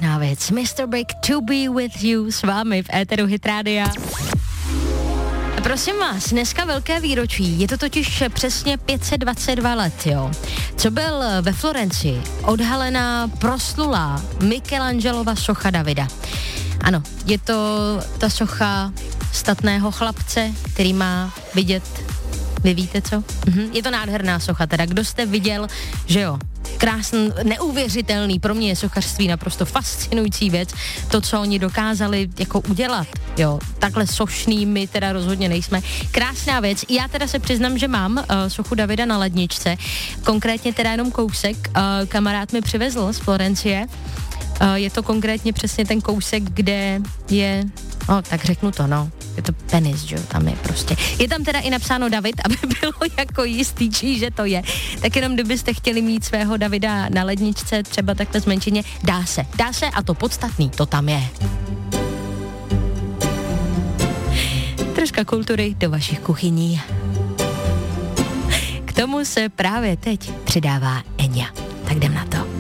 krásná věc. Mr. Big, To Be With You s vámi v éteru Hit Rádia. Prosím vás, dneska velké výročí, je to totiž přesně 522 let, jo. Co byl ve Florencii odhalená proslulá Michelangelova socha Davida. Ano, je to ta socha statného chlapce, který má vidět, vy víte co? Je to nádherná socha, teda kdo jste viděl, že jo, krásný, neuvěřitelný, pro mě je sochařství naprosto fascinující věc, to, co oni dokázali jako udělat, jo, takhle sošný my teda rozhodně nejsme, krásná věc, já teda se přiznám, že mám sochu Davida na ledničce, konkrétně teda jenom kousek, kamarád mi přivezl z Florencie, je to konkrétně přesně ten kousek, kde je, tak řeknu to, je to penis, že jo, tam je prostě. Je tam teda i napsáno David, aby bylo jako jistý, že to je. Tak jenom kdybyste chtěli mít svého Davida na ledničce, třeba takhle zmenšeně, dá se a to podstatný, to tam je. Troška kultury do vašich kuchyní. K tomu se právě teď přidává Enya. Tak jdem na to.